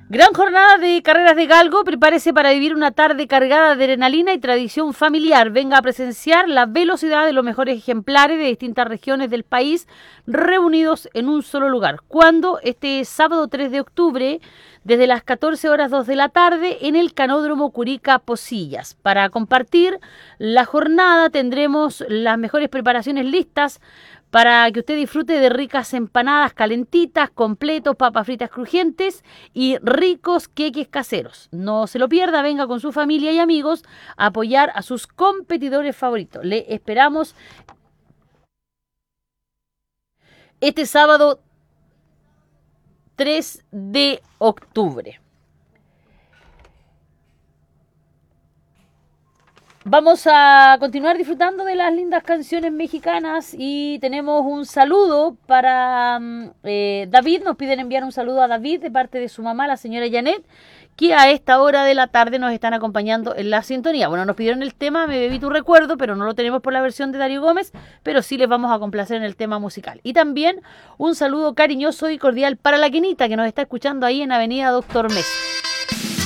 Gran jornada de carreras de galgo, prepárese para vivir una tarde cargada de adrenalina y tradición familiar. Venga a presenciar la velocidad de los mejores ejemplares de distintas regiones del país reunidos en un solo lugar. ¿Cuándo? Este sábado 3 de octubre, desde las 14 horas 2 de la tarde, en el Canódromo Curica Posillas. Para compartir la jornada tendremos las mejores preparaciones listas para que usted disfrute de ricas empanadas calentitas, completos, papas fritas crujientes y ricos queques caseros. No se lo pierda, venga con su familia y amigos a apoyar a sus competidores favoritos. Le esperamos este sábado 3 de octubre. Vamos a continuar disfrutando de las lindas canciones mexicanas y tenemos un saludo para David. Nos piden enviar un saludo a David de parte de su mamá, la señora Janet, que a esta hora de la tarde nos están acompañando en la sintonía. Bueno, nos pidieron el tema Me bebí tu recuerdo, pero no lo tenemos por la versión de Darío Gómez, pero sí les vamos a complacer en el tema musical. Y también un saludo cariñoso y cordial para la Quinita, que nos está escuchando ahí en Avenida Doctor Mesa.